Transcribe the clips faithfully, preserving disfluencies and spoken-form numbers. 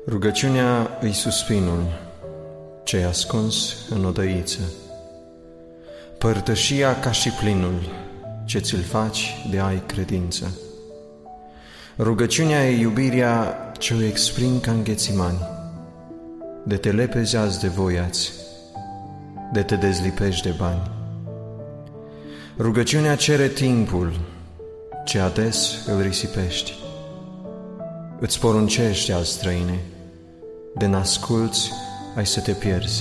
Rugăciunea îi suspinul ce-i ascuns în odăiță, părtășia ca și plinul ce ți-l faci de ai credință. Rugăciunea e iubirea ce o exprim ca înghețimani, de te lepezi azi de voiați, de te dezlipești de bani. Rugăciunea cere timpul ce ades îl risipești, îți poruncești azi, străine, de n-asculți ai să te pierzi.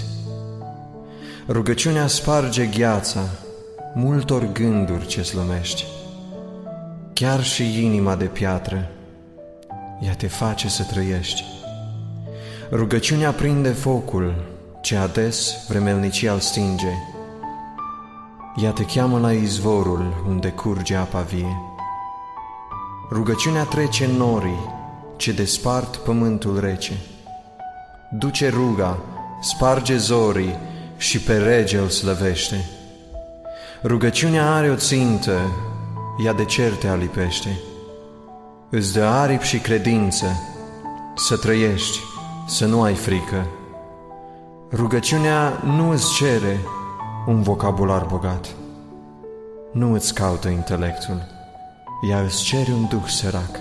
Rugăciunea sparge gheața multor gânduri ce slumești, chiar și inima de piatră, ea te face să trăiești. Rugăciunea prinde focul ce ades vremelnicia îl stinge, ea te cheamă la izvorul unde curge apa vie. Rugăciunea trece norii ce despart pământul rece, duce ruga, sparge zorii și pe rege îl slăvește. Rugăciunea are o țintă, ea de cer te alipește, îți dă aripi și credință, să trăiești, să nu ai frică. Rugăciunea nu îți cere un vocabular bogat, nu îți caută intelectul, ea îți cere un duh sărac.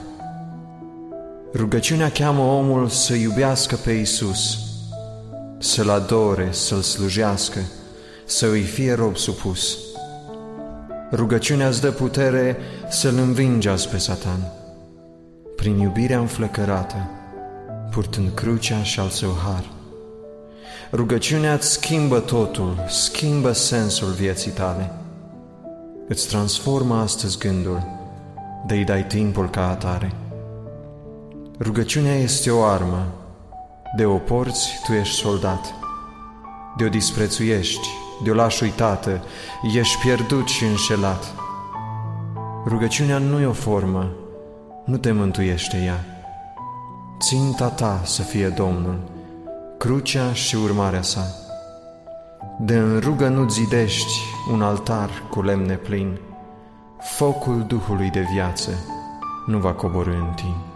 Rugăciunea cheamă omul să iubească pe Iisus, să-L adore, să-L slujească, să îi fie rob supus. Rugăciunea îți dă putere să-L învingi azi pe Satan, prin iubirea înflăcărată, purtând crucea și al său har. Rugăciunea îți schimbă totul, schimbă sensul vieții tale, îți transformă astăzi gândul, de-i dai timpul ca atare. Rugăciunea este o armă, de o porți tu ești soldat, de o disprețuiești, de o lași uitată, ești pierdut și înșelat. Rugăciunea nu e o formă, nu te mântuiește ea. Ținta ta să fie Domnul, crucea și urmarea sa. De în rugă nu zidești un altar cu lemne plin, focul Duhului de viață nu va coborî în tine.